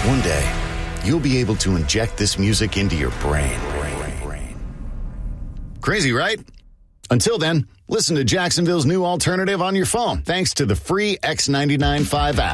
One day, you'll be able to inject this music into your brain. Crazy, right? Until then, listen to Jacksonville's new alternative on your phone, thanks to the free X99.5 app.